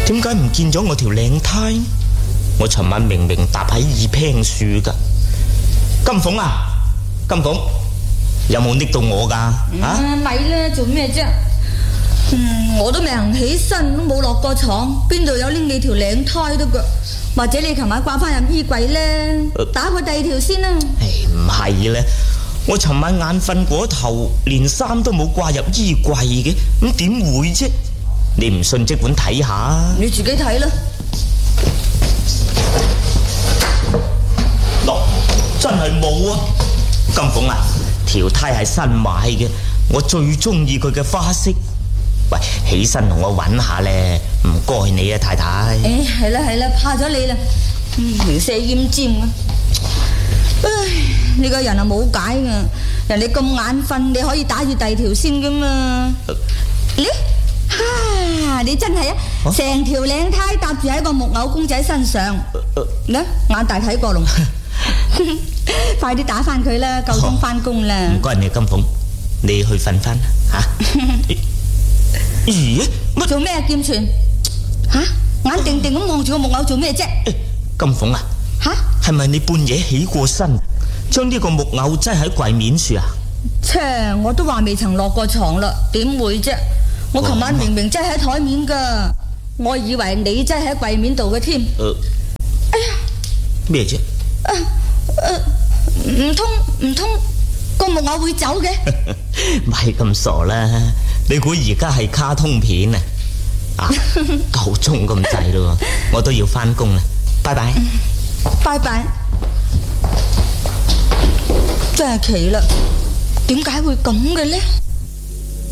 點解唔見咗我條領呔？我尋晚明明搭喺二坪樹噶。金鳳啊，金鳳，有冇拎到我噶？ 咪啦，做咩啫？我都未行起身，都冇落過床，邊度有拎你條領呔得噶？或者你琴晚掛翻入衣櫃咧，打過第二條先啦。 唔係咧，我尋晚眼瞓過頭，連衫都冇掛入衣櫃嘅，咁點會啫？你唔信即管睇下。 你自己睇啦。 落真係冇啊！金鳳啊，條呔係新買嘅，我最中意佢嘅花色。喂，起身同我揾下咧，唔該你啊，太太。 係啦，怕咗你啦，條蛇奄尖啊！唉，你個人啊冇解噶，人哋咁眼瞓，你可以打住第二條先噶嘛？你真係成條領呔搭住喺個木偶公仔身上，眼大睇過龍，快啲打翻佢啦，夠鐘翻工啦！ 唔該你，金鳳，你去瞓翻吓。咦？乜做咩啊？劍傳眼定定咁望住個木偶做咩啫？ 金鳳啊，係咪你半夜起過身，將呢個木偶擠喺櫃面處啊？ 切，我都話未曾落過床啦，點會啫？我琴晚明明擠喺台面噶，我以為你擠喺櫃面度嘅添。哎呀， 咩啫？ 唔通個木偶會走嘅？ 唔係咁傻啦！你估而家係卡通片啊？夠鐘咁滯咯，我都要翻工啦，拜拜。 拜拜。真係奇啦，點解會咁嘅呢？